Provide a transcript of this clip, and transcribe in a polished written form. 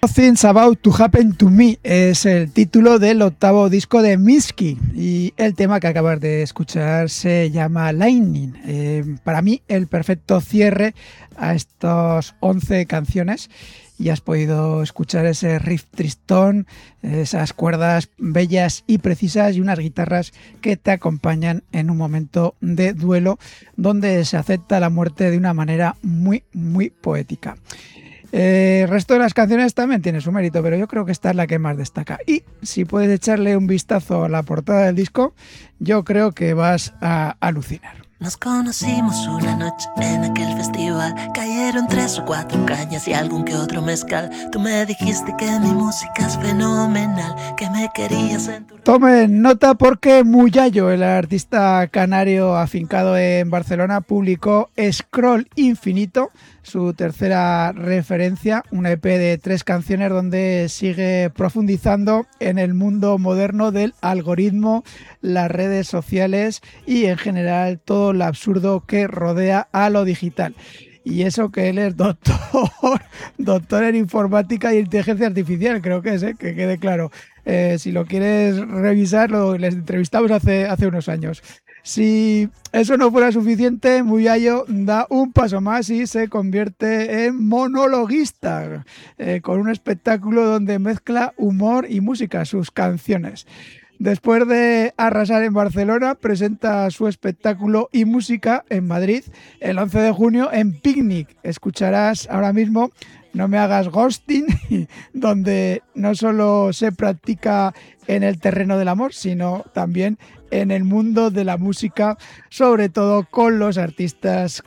Things About to Happen to Me es el título del octavo disco de Minsky y el tema que acabas de escuchar se llama Lightning. Para mí el perfecto cierre a estas 11 canciones. Y has podido escuchar ese riff tristón, esas cuerdas bellas y precisas y unas guitarras que te acompañan en un momento de duelo donde se acepta la muerte de una manera muy, muy poética. El resto de las canciones también tiene su mérito, pero yo creo que esta es la que más destaca. Y si puedes echarle un vistazo a la portada del disco, yo creo que vas a alucinar. Nos conocimos una noche en aquel festival. Cayeron 3 o 4 cañas y algún que otro mezcal. Tú me dijiste que mi música es fenomenal, que me querías en tu... Tomen nota porque Muyayo, el artista canario afincado en Barcelona, publicó Scroll Infinito, su tercera referencia, un EP de 3 canciones donde sigue profundizando en el mundo moderno del algoritmo, las redes sociales y en general todo lo absurdo que rodea a lo digital. Y eso que él es doctor en informática y inteligencia artificial, creo que es, que quede claro. Si lo quieres revisar, les entrevistamos hace unos años. Si eso no fuera suficiente, Muyayo da un paso más y se convierte en monologuista, con un espectáculo donde mezcla humor y música, sus canciones. Después de arrasar en Barcelona, presenta su espectáculo y música en Madrid el 11 de junio en Picnic. Escucharás ahora mismo No me hagas ghosting, donde no solo se practica en el terreno del amor, sino también en el mundo de la música, sobre todo con los artistas